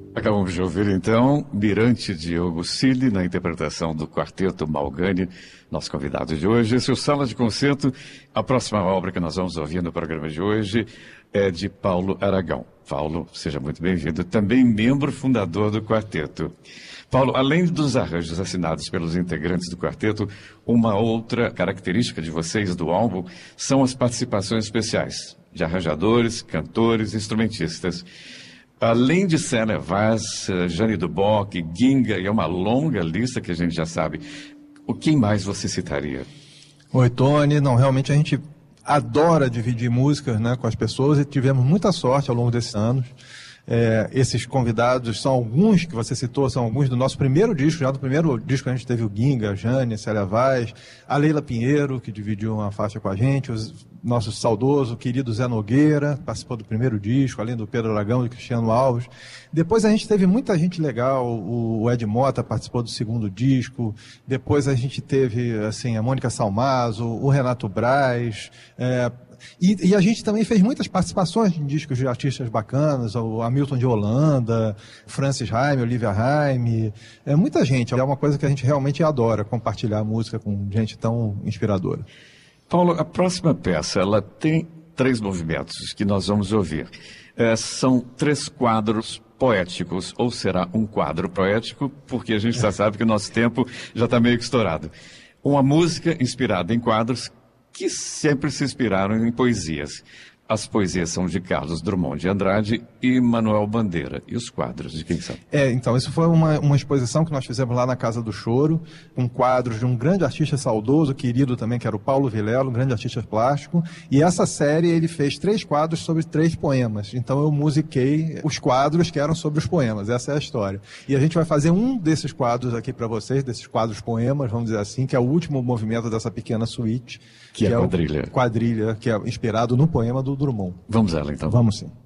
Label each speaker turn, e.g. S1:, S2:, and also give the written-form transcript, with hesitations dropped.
S1: Acabamos de ouvir, então, Mirante Diogo Cili, na interpretação do Quarteto Malgani, nosso convidado de hoje. Esse é o Sala de Concerto. A próxima obra que nós vamos ouvir no programa de hoje é de Paulo Aragão. Paulo, seja muito bem-vindo, também membro fundador do quarteto. Paulo, além dos arranjos assinados pelos integrantes do quarteto, uma outra característica de vocês do álbum são as participações especiais de arranjadores, cantores, instrumentistas. Além de Célia Vaz, Jane Duboc, Ginga, e é uma longa lista que a gente já sabe. O que mais você citaria?
S2: Oi, Tony. Não, realmente a gente adora dividir músicas, né, com as pessoas e tivemos muita sorte ao longo desses anos. Esses convidados são alguns que você citou, são alguns do nosso primeiro disco. Já do primeiro disco a gente teve o Ginga, a Jane, a Célia Vaz, a Leila Pinheiro, que dividiu uma faixa com a gente, o nosso saudoso, querido Zé Nogueira, participou do primeiro disco, além do Pedro Aragão e Cristiano Alves. Depois a gente teve muita gente legal, o Ed Mota participou do segundo disco, depois a gente teve assim, a Mônica Salmazo, o Renato Braz, e a gente também fez muitas participações em discos de artistas bacanas, o Hamilton de Holanda, Francis Haime, Olivia Haime, muita gente. É uma coisa que a gente realmente adora, compartilhar a música com gente tão inspiradora.
S1: Paulo, a próxima peça, ela tem 3 movimentos que nós vamos ouvir. São 3 quadros poéticos, ou será um quadro poético, porque a gente já sabe que o nosso tempo já está meio que estourado. Uma música inspirada em quadros que sempre se inspiraram em poesias. As poesias são de Carlos Drummond de Andrade e Manuel Bandeira. E os quadros, de quem são?
S2: Então, isso foi uma exposição que nós fizemos lá na Casa do Choro, com quadros de um grande artista saudoso, querido também, que era o Paulo Vilela, um grande artista plástico. E essa série ele fez 3 quadros sobre 3 poemas. Então eu musiquei os quadros que eram sobre os poemas. Essa é a história. E a gente vai fazer um desses quadros aqui para vocês, desses quadros poemas, vamos dizer assim, que é o último movimento dessa pequena suíte.
S1: Que é a quadrilha.
S2: Quadrilha, que é inspirado no poema do Drummond.
S1: Vamos ela, então.
S2: Vamos sim.